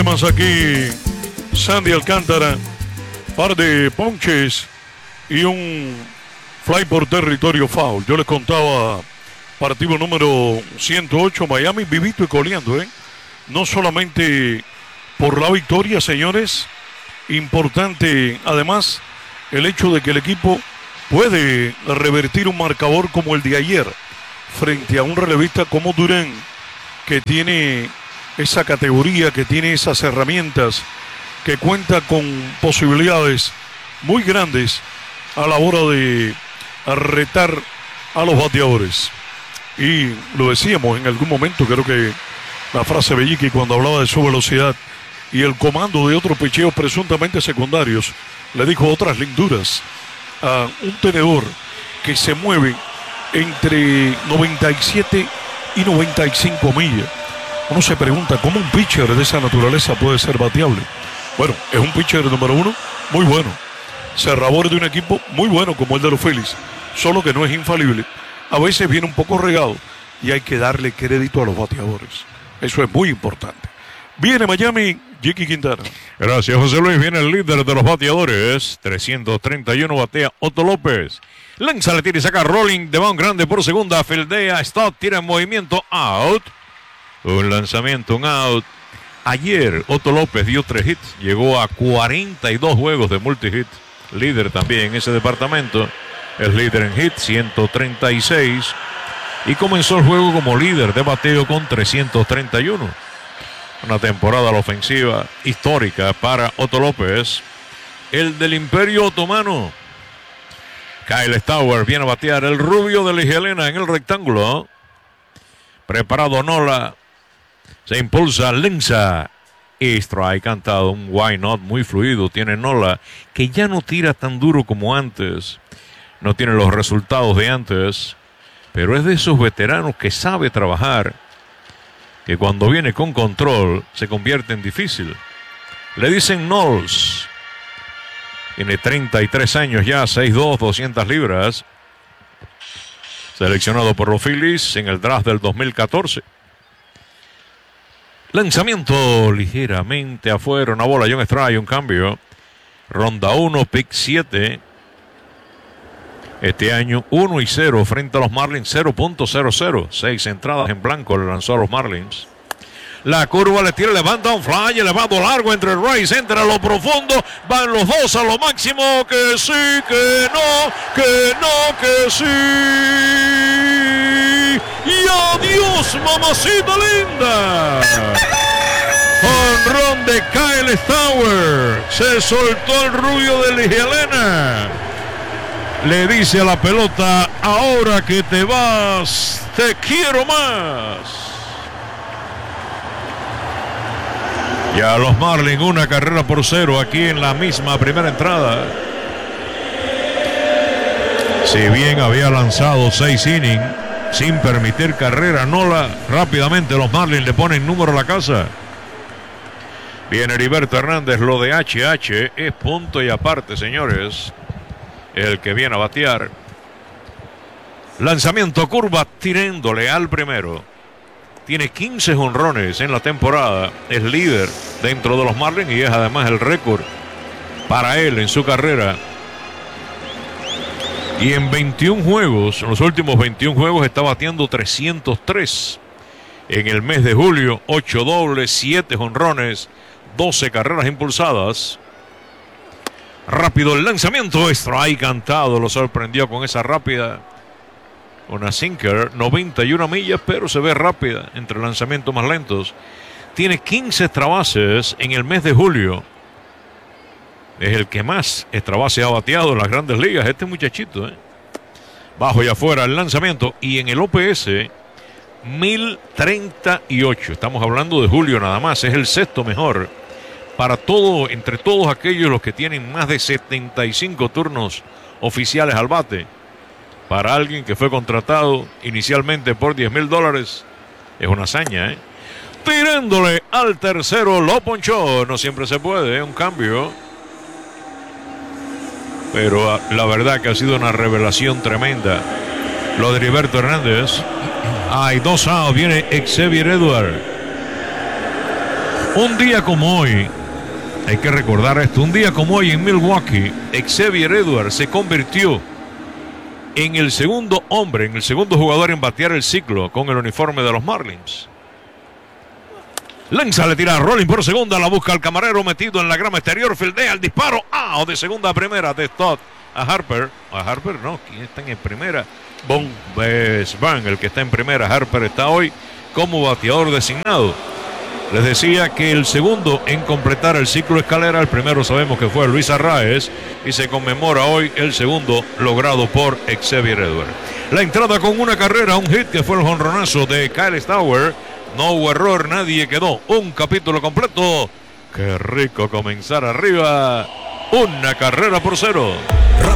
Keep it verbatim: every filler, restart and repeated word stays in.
Tenemos aquí Sandy Alcántara, par de ponches y un fly por territorio foul. Yo les contaba partido número ciento ocho, Miami vivito y coleando, ¿eh? No solamente por la victoria, señores, importante además el hecho de que el equipo puede revertir un marcador como el de ayer frente a un relevista como Durán, que tiene esa categoría, que tiene esas herramientas, que cuenta con posibilidades muy grandes a la hora de retar a los bateadores. Y lo decíamos en algún momento, creo que la frase Belliqui cuando hablaba de su velocidad y el comando de otros picheos presuntamente secundarios, le dijo otras linduras a un tenedor que se mueve entre noventa y siete y noventa y cinco millas. Uno se pregunta cómo un pitcher de esa naturaleza puede ser bateable. Bueno, es un pitcher número uno muy bueno, cerrador de un equipo muy bueno como el de los Phillies, solo que no es infalible. A veces viene un poco regado y hay que darle crédito a los bateadores. Eso es muy importante. Viene Miami, Jiki Quintana. Gracias, José Luis. Viene el líder de los bateadores. trescientos treinta y uno batea Otto López. Lanza, le tira y saca Rolling de mount grande por segunda. Fildea, Stott, tira en movimiento, out. Un lanzamiento, un out. Ayer Otto López dio tres hits. Llegó a cuarenta y dos juegos de multi-hit. Líder también en ese departamento. Es líder en hits, ciento treinta y seis. Y comenzó el juego como líder de bateo con trescientos treinta y uno. Una temporada a la ofensiva histórica para Otto López. El del Imperio Otomano. Kyle Stowers viene a batear. El rubio de Ligia Elena en el rectángulo. Preparado Nola. Se impulsa, lanza. Y strike cantado. Un why not muy fluido tiene Nola, que ya no tira tan duro como antes. No tiene los resultados de antes. Pero es de esos veteranos que sabe trabajar, que cuando viene con control se convierte en difícil. Le dicen Knowles. Tiene treinta y tres años ya, seis dos, doscientas libras. Seleccionado por los Phillies en el draft del dos mil catorce. Lanzamiento ligeramente afuera, una bola y un strike, un cambio. Ronda uno, pick siete. Este año uno y cero frente a los Marlins, cero punto cero cero. Seis entradas en blanco le lanzó a los Marlins. La curva le tira, levanta un fly, elevado largo entre el right center a lo profundo. Van los dos a lo máximo. Que sí, que no, que no, que sí. Y adiós, mamacita linda. Jonrón de Kyle Stowers. Se soltó el rubio de Ligia Elena. Le dice a la pelota, ahora que te vas, te quiero más. Ya los Marlins una carrera por cero aquí en la misma primera entrada. Si bien había lanzado seis innings sin permitir carrera, Nola, rápidamente los Marlins le ponen número a la casa. Viene Heriberto Hernández, lo de H H es punto y aparte, señores. El que viene a batear. Lanzamiento curva tirándole al primero. Tiene quince jonrones en la temporada. Es líder dentro de los Marlins y es además el récord para él en su carrera. Y en veintiún juegos, en los últimos veintiún juegos está bateando trescientos tres. En el mes de julio, ocho dobles, siete jonrones, doce carreras impulsadas. Rápido el lanzamiento, strike cantado, lo sorprendió con esa rápida. Una sinker, noventa y una millas, pero se ve rápida entre lanzamientos más lentos. Tiene quince extra bases en el mes de julio. Es el que más extra bases ha bateado en las grandes ligas, este muchachito, ¿eh? Bajo y afuera el lanzamiento. Y en el O P S, mil treinta y ocho. Estamos hablando de julio nada más, es el sexto mejor. Para todo, entre todos aquellos los que tienen más de setenta y cinco turnos oficiales al bate, para alguien que fue contratado inicialmente por diez mil dólares, es una hazaña, ¿eh? Tirándole al tercero, lo ponchó. No siempre se puede, ¿eh? Un cambio. Pero la verdad que ha sido una revelación tremenda lo de Heriberto Hernández. Hay dos outs, viene Xavier Edwards. Un día como hoy, hay que recordar esto, un día como hoy en Milwaukee, Xavier Edwards se convirtió en el segundo hombre, en el segundo jugador en batear el ciclo con el uniforme de los Marlins. Lanza, le tira a Rolling por segunda, la busca el camarero metido en la grama exterior, fildea el disparo, ah, de segunda a primera de Stott a Harper, a Harper no, ¿quién está en primera? Bon, es Van el que está en primera, Harper está hoy como bateador designado. Les decía que el segundo en completar el ciclo escalera, el primero sabemos que fue Luis Arraez y se conmemora hoy el segundo logrado por Xavier Edwards. La entrada con una carrera, un hit que fue el jonronazo de Kyle Stowers. No hubo error, nadie quedó. Un capítulo completo. Qué rico comenzar arriba. Una carrera por cero.